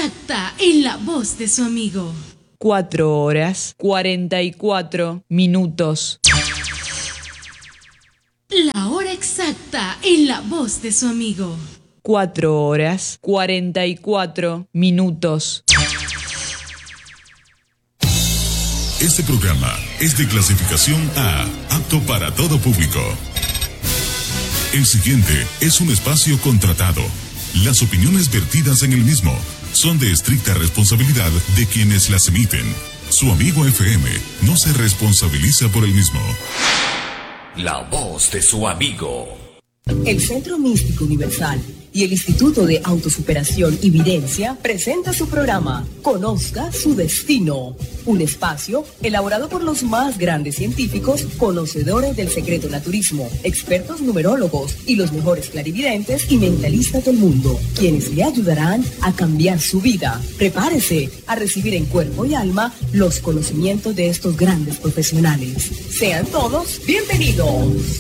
exacta en la voz de su amigo. 4 horas 44 minutos. La hora exacta en la voz de su amigo. 4 horas 44 minutos. Este programa es de clasificación A, apto para todo público. El siguiente es un espacio contratado. Las opiniones vertidas en el mismo son de estricta responsabilidad de quienes las emiten. Su amigo FM no se responsabiliza por el mismo. La voz de su amigo. El Centro Místico Universal y el Instituto de Autosuperación y Videncia presenta su programa Conozca su Destino, un espacio elaborado por los más grandes científicos, conocedores del secreto naturismo, expertos numerólogos y los mejores clarividentes y mentalistas del mundo, quienes le ayudarán a cambiar su vida. Prepárese a recibir en cuerpo y alma los conocimientos de estos grandes profesionales. Sean todos bienvenidos.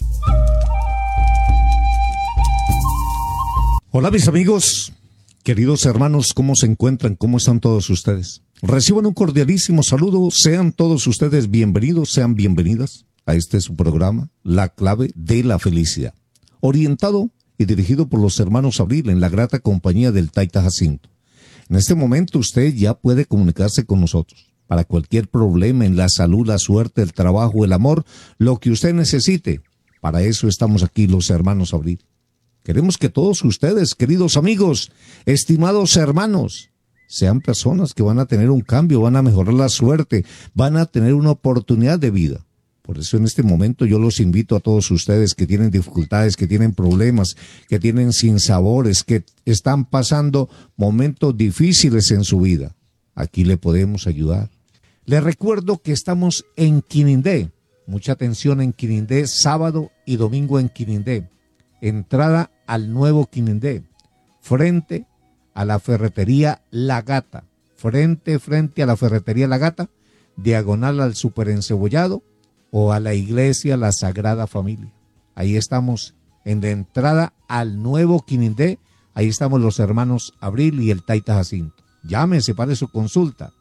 Hola mis amigos, queridos hermanos, ¿cómo se encuentran? ¿Cómo están todos ustedes? Reciban un cordialísimo saludo, sean todos ustedes bienvenidos, sean bienvenidas a este su programa, La Clave de la Felicidad, orientado y dirigido por los hermanos Abril en la grata compañía del Taita Jacinto. En este momento usted ya puede comunicarse con nosotros para cualquier problema en la salud, la suerte, el trabajo, el amor, lo que usted necesite. Para eso estamos aquí los hermanos Abril. Queremos que todos ustedes, queridos amigos, estimados hermanos, sean personas que van a tener un cambio, van a mejorar la suerte, van a tener una oportunidad de vida. Por eso en este momento yo los invito a todos ustedes que tienen dificultades, que tienen problemas, que tienen sinsabores, que están pasando momentos difíciles en su vida. Aquí le podemos ayudar. Les recuerdo que estamos en Quinindé. Mucha atención en Quinindé, sábado y domingo en Quinindé. Entrada al nuevo Quinindé, frente a la ferretería La Gata, frente a la ferretería La Gata, diagonal al Superencebollado o a la iglesia La Sagrada Familia. Ahí estamos en la entrada al nuevo Quinindé, ahí estamos los hermanos Abril y el Taita Jacinto. Llámese para su consulta,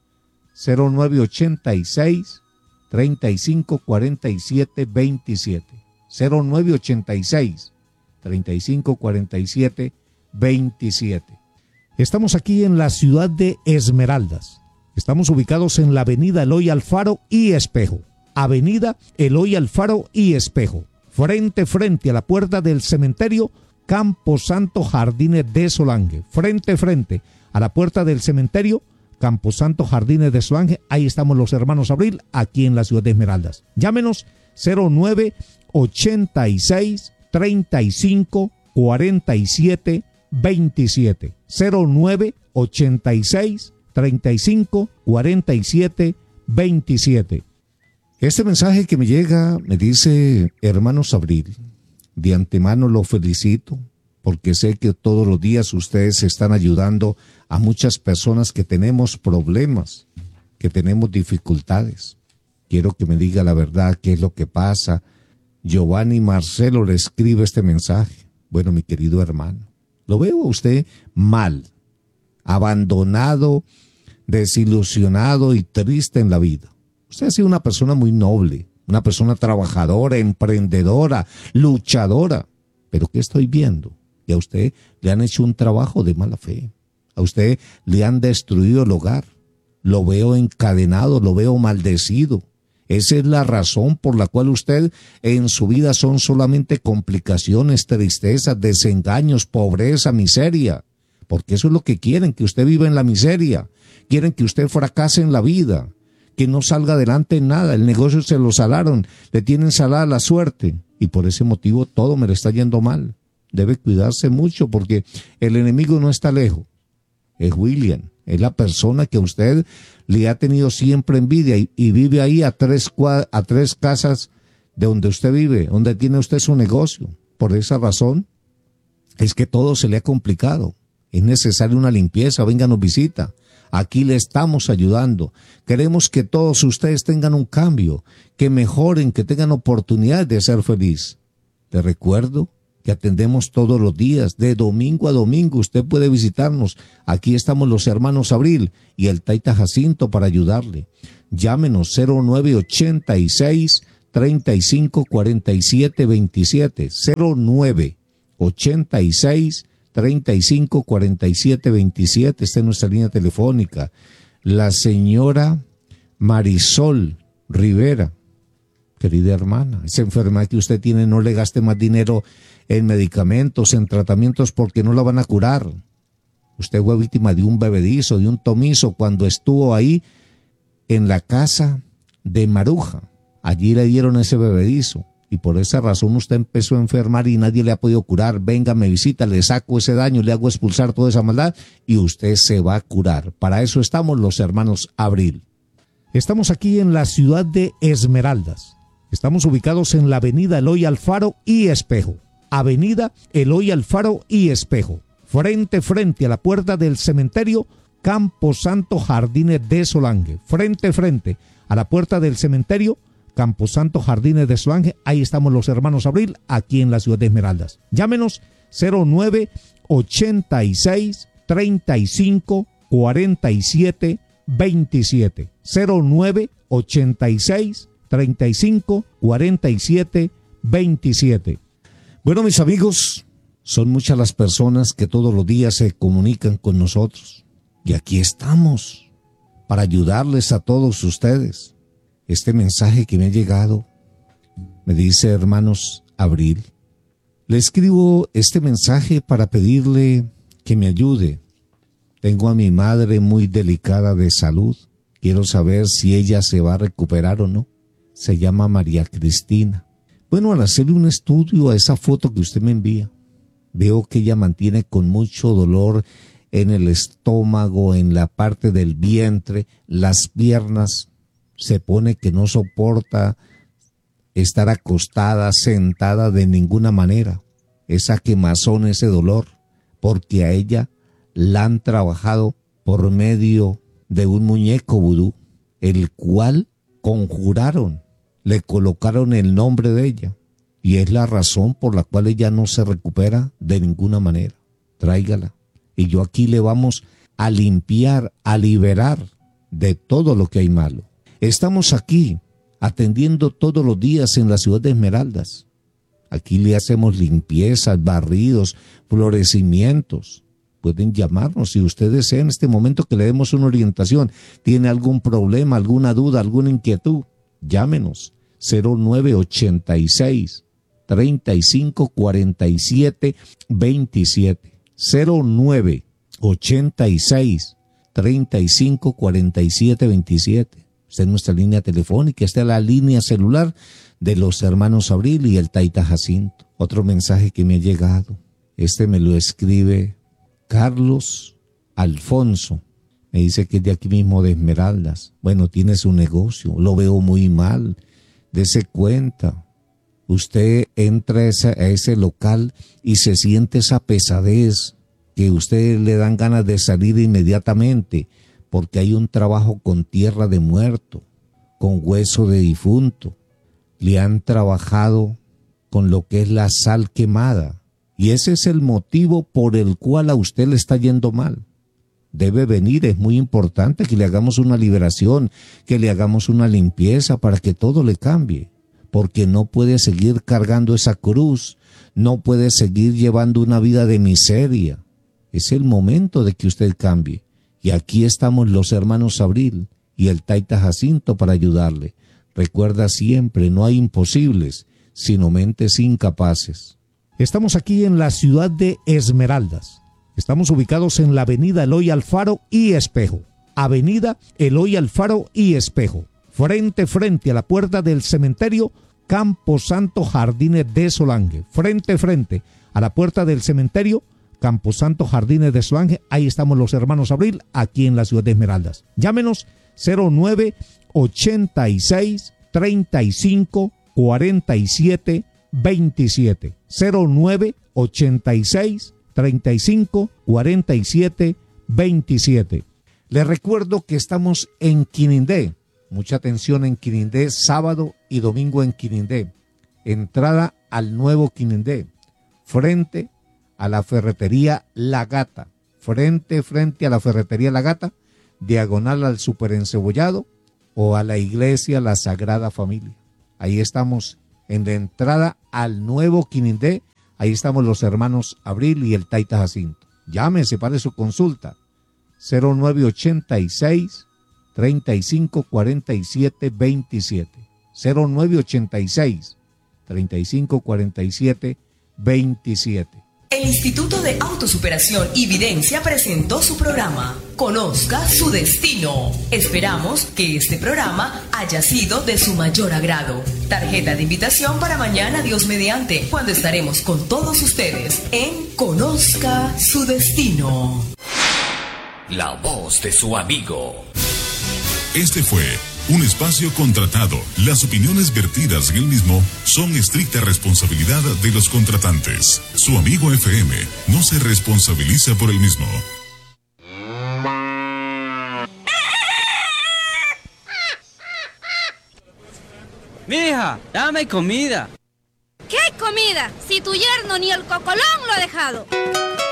0986 35 47 27, 0986 35 47 27. Estamos aquí en la ciudad de Esmeraldas. Estamos ubicados en la avenida Eloy Alfaro y Espejo. Avenida Eloy Alfaro y Espejo. Frente a la puerta del cementerio Camposanto Jardines de Solange. Frente a la puerta del cementerio Camposanto Jardines de Solange. Ahí estamos los hermanos Abril, aquí en la ciudad de Esmeraldas. Llámenos 0986 35 47 27, 0986 35 47 27. Este mensaje que me llega me dice: hermanos Abril, de antemano lo felicito porque sé que todos los días ustedes están ayudando a muchas personas que tenemos problemas, que tenemos dificultades. Quiero que me diga la verdad, qué es lo que pasa. Giovanni Marcelo le escribe este mensaje. Bueno, mi querido hermano, lo veo a usted mal, abandonado, desilusionado y triste en la vida. Usted ha sido una persona muy noble, una persona trabajadora, emprendedora, luchadora. Pero ¿qué estoy viendo? Que a usted le han hecho un trabajo de mala fe. A usted le han destruido el hogar. Lo veo encadenado, lo veo maldecido. Esa es la razón por la cual usted en su vida son solamente complicaciones, tristezas, desengaños, pobreza, miseria. Porque eso es lo que quieren, que usted viva en la miseria. Quieren que usted fracase en la vida, que no salga adelante en nada. El negocio se lo salaron, le tienen salada la suerte. Y por ese motivo todo me le está yendo mal. Debe cuidarse mucho porque el enemigo no está lejos. Es William, es la persona que a usted le ha tenido siempre envidia y vive ahí a tres casas de donde usted vive, donde tiene usted su negocio. Por esa razón es que todo se le ha complicado. Es necesaria una limpieza, vénganos visita. Aquí le estamos ayudando. Queremos que todos ustedes tengan un cambio, que mejoren, que tengan oportunidad de ser feliz. Te recuerdo que atendemos todos los días, de domingo a domingo. Usted puede visitarnos. Aquí estamos los hermanos Abril y el Taita Jacinto para ayudarle. Llámenos 0986 35 47 27, 0986 35 47 27. Esta es nuestra línea telefónica. La señora Marisol Rivera, querida hermana, esa enfermedad que usted tiene, no le gaste más dinero en medicamentos, en tratamientos, porque no la van a curar. Usted fue víctima de un bebedizo, de un tomizo, cuando estuvo ahí en la casa de Maruja. Allí le dieron ese bebedizo y por esa razón usted empezó a enfermar y nadie le ha podido curar. Venga, me visita, le saco ese daño, le hago expulsar toda esa maldad y usted se va a curar. Para eso estamos los hermanos Abril. Estamos aquí en la ciudad de Esmeraldas. Estamos ubicados en la avenida Eloy Alfaro y Espejo. Avenida Eloy Alfaro y Espejo. Frente a la puerta del cementerio Camposanto Jardines de Solange. Frente a la puerta del cementerio Camposanto Jardines de Solange. Ahí estamos los hermanos Abril, aquí en la ciudad de Esmeraldas. Llámenos 0986 35 47 27. 0986 35 47 27. Bueno, mis amigos, son muchas las personas que todos los días se comunican con nosotros. Y aquí estamos para ayudarles a todos ustedes. Este mensaje que me ha llegado me dice, hermanos Abril, le escribo este mensaje para pedirle que me ayude. Tengo a mi madre muy delicada de salud. Quiero saber si ella se va a recuperar o no. Se llama María Cristina. Bueno, al hacerle un estudio a esa foto que usted me envía, veo que ella mantiene con mucho dolor en el estómago, en la parte del vientre, las piernas. Se pone que no soporta estar acostada, sentada de ninguna manera. Esa quemazón, ese dolor, porque a ella la han trabajado por medio de un muñeco vudú, el cual conjuraron, le colocaron el nombre de ella, y es la razón por la cual ella no se recupera de ninguna manera. Tráigala, y yo aquí le vamos a limpiar, a liberar de todo lo que hay malo. Estamos aquí atendiendo todos los días en la ciudad de Esmeraldas. Aquí le hacemos limpiezas, barridos, florecimientos. Pueden llamarnos si usted desea en este momento que le demos una orientación. ¿Tiene algún problema, alguna duda, alguna inquietud? Llámenos 0986 35 47 27. 0986 35 47 27. Esta es nuestra línea telefónica, esta es la línea celular de los hermanos Abril y el Taita Jacinto. Otro mensaje que me ha llegado, este me lo escribe Carlos Alfonso. Me dice que es de aquí mismo de Esmeraldas. Bueno, tiene su negocio, lo veo muy mal. Dese cuenta. Usted entra a ese local y se siente esa pesadez que usted le dan ganas de salir inmediatamente, porque hay un trabajo con tierra de muerto, con hueso de difunto. Le han trabajado con lo que es la sal quemada. Y ese es el motivo por el cual a usted le está yendo mal. Debe venir, es muy importante que le hagamos una liberación, que le hagamos una limpieza para que todo le cambie. Porque no puede seguir cargando esa cruz, no puede seguir llevando una vida de miseria. Es el momento de que usted cambie. Y aquí estamos los hermanos Abril y el Taita Jacinto para ayudarle. Recuerda siempre, no hay imposibles, sino mentes incapaces. Estamos aquí en la ciudad de Esmeraldas. Estamos ubicados en la avenida Eloy Alfaro y Espejo. Avenida Eloy Alfaro y Espejo. Frente a la puerta del cementerio Camposanto Jardines de Solange. Frente a la puerta del cementerio Camposanto Jardines de Solange. Ahí estamos los hermanos Abril, aquí en la ciudad de Esmeraldas. Llámenos 0986 35 47 27. 0986 35 47 27. Les recuerdo que estamos en Quinindé. Mucha atención en Quinindé, sábado y domingo en Quinindé. Entrada al nuevo Quinindé. frente a la ferretería La Gata. Frente a la ferretería La Gata, diagonal al Superencebollado o a la iglesia La Sagrada Familia. Ahí estamos en la entrada al nuevo Quinindé. Ahí estamos los hermanos Abril y el Taita Jacinto. Llámese para su consulta. 0986 35 47 27. 0986 35 47 27. El Instituto de Autosuperación y Videncia presentó su programa Conozca su Destino. Esperamos que este programa haya sido de su mayor agrado. Tarjeta de invitación para mañana, Dios mediante, cuando estaremos con todos ustedes en Conozca su Destino. La voz de su amigo. Este fue un espacio contratado. Las opiniones vertidas en el mismo son estricta responsabilidad de los contratantes. Su amigo FM no se responsabiliza por el mismo. Mija, dame comida. ¿Qué comida? Si tu yerno ni el cocolón lo ha dejado.